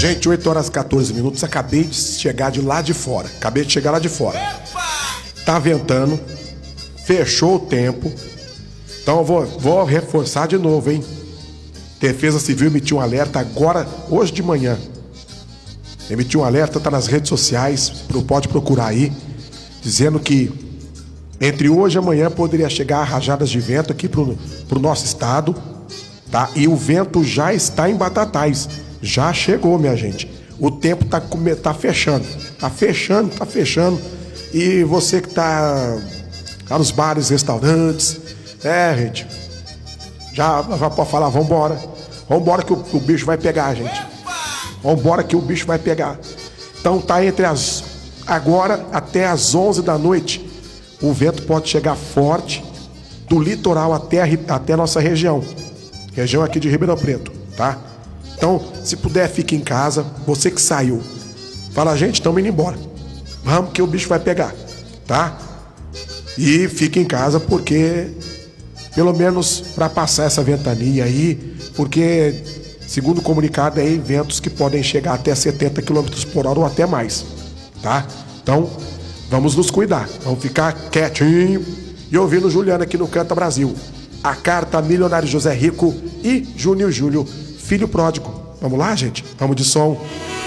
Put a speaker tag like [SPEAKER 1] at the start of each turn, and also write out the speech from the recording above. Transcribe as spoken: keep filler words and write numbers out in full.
[SPEAKER 1] Gente, oito horas e quatorze minutos, acabei de chegar de lá de fora. Acabei de chegar lá de fora. Tá ventando, fechou o tempo. Então eu vou, vou reforçar de novo, hein? Defesa Civil emitiu um alerta agora, hoje de manhã. Emitiu um alerta, tá nas redes sociais, pode procurar aí, dizendo que entre hoje e amanhã poderia chegar rajadas de vento aqui pro, pro nosso estado, tá? E o vento já está em Batatais. Já chegou, minha gente. O tempo tá, tá fechando. Tá fechando, tá fechando. E você que tá, tá nos bares, restaurantes, é, gente, já, já pode falar, vambora. Vambora que o, o bicho vai pegar, gente. Vambora que o bicho vai pegar. Então tá entre as... Agora até as onze da noite, o vento pode chegar forte do litoral até a, até a nossa região. Região aqui de Ribeirão Preto, tá? Então, se puder, fique em casa. Você que saiu, fala, gente, estamos indo embora. Vamos que o bicho vai pegar, tá? E fique em casa porque, pelo menos para passar essa ventania aí, porque, segundo o comunicado, é ventos que podem chegar até setenta quilômetros por hora ou até mais, tá? Então, vamos nos cuidar. Vamos ficar quietinho e ouvindo Juliana aqui no Canta Brasil. A carta Milionário José Rico e Júnior Júlio, filho pródigo. Vamos lá, gente? Vamos de som.